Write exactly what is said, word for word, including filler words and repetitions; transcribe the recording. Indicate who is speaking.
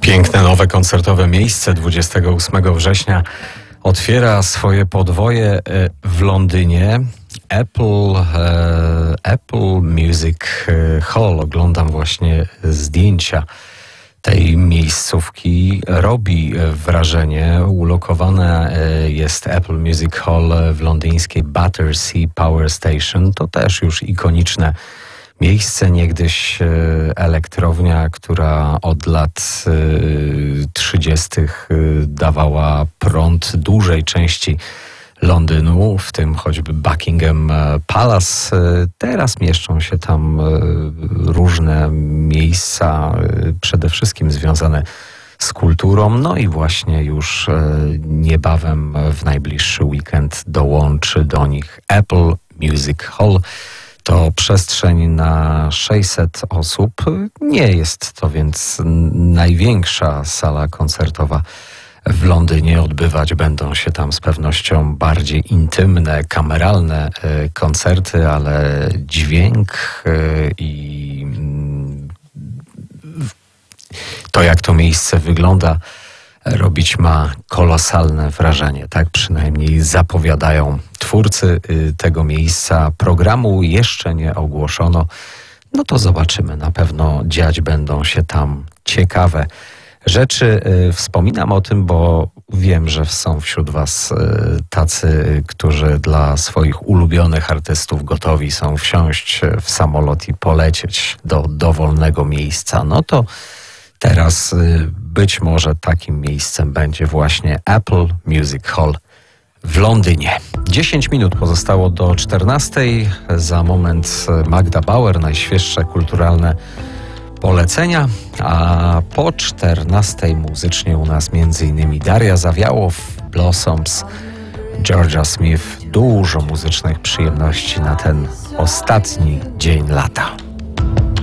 Speaker 1: Piękne nowe koncertowe miejsce dwudziestego ósmego września otwiera swoje podwoje w Londynie. Apple, e, Apple Music Hall. Oglądam właśnie zdjęcia tej miejscówki. Robi wrażenie. Ulokowane jest Apple Music Hall w londyńskiej Battersea Power Station. To też już ikoniczne miejsce, niegdyś elektrownia, która od lat trzydziestych dawała prąd dużej części Londynu, w tym choćby Buckingham Palace. Teraz mieszczą się tam różne miejsca, przede wszystkim związane z kulturą. No i właśnie już niebawem w najbliższy weekend dołączy do nich Apple Music Hall. To przestrzeń na sześćset osób. Nie jest to więc największa sala koncertowa w Londynie. Odbywać będą się tam z pewnością bardziej intymne, kameralne koncerty, ale dźwięk i to, jak to miejsce wygląda, robić ma kolosalne wrażenie. Tak przynajmniej zapowiadają twórcy tego miejsca. Programu jeszcze nie ogłoszono. No to zobaczymy. Na pewno dziać będą się tam ciekawe rzeczy. Wspominam o tym, bo wiem, że są wśród was tacy, którzy dla swoich ulubionych artystów gotowi są wsiąść w samolot i polecieć do dowolnego miejsca. No to teraz być może takim miejscem będzie właśnie Apple Music Hall w Londynie. dziesięć minut pozostało do czternastej. Za moment Magda Bauer, najświeższe kulturalne polecenia, a po czternastej muzycznie u nas między innymi Daria Zawiałow, Blossoms, Georgia Smith. Dużo muzycznych przyjemności na ten ostatni dzień lata.